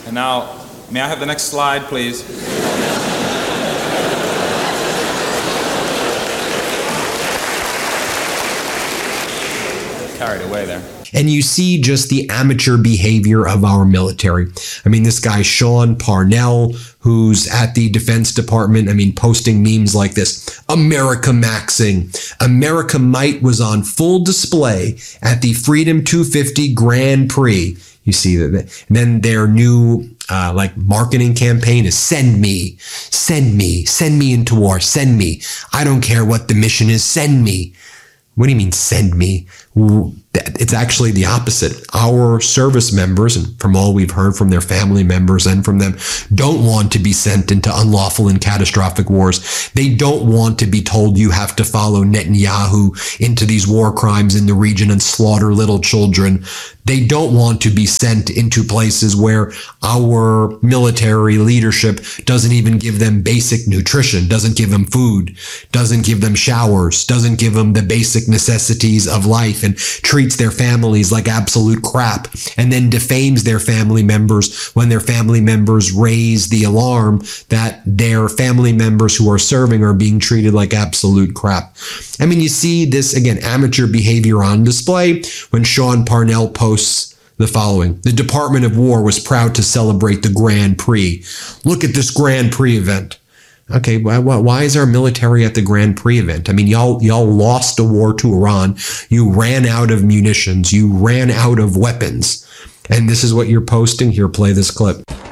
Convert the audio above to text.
And now, may I have the next slide, please? Carried away there. And you see just the amateur behavior of our military. I mean, this guy, Sean Parnell, who's at the Defense Department, posting memes like this: America Maxing. America Might was on full display at the Freedom 250 Grand Prix. You see that. And then their new marketing campaign is send me into war, send me. I don't care what the mission is, send me. What do you mean, send me? It's actually the opposite. Our service members, and from all we've heard from their family members and from them, don't want to be sent into unlawful and catastrophic wars. They don't want to be told you have to follow Netanyahu into these war crimes in the region and slaughter little children. They don't want to be sent into places where our military leadership doesn't even give them basic nutrition, doesn't give them food, doesn't give them showers, doesn't give them the basic necessities of life, and treats their families like absolute crap, and then defames their family members when their family members raise the alarm that their family members who are serving are being treated like absolute crap. You see this, again, amateur behavior on display when Sean Parnell posts the following: the Department of War was proud to celebrate the Grand Prix. Look at this Grand Prix event. Okay, why is our military at the Grand Prix event? Y'all lost a war to Iran. You ran out of munitions. You ran out of weapons. And this is what you're posting. Here, play this clip.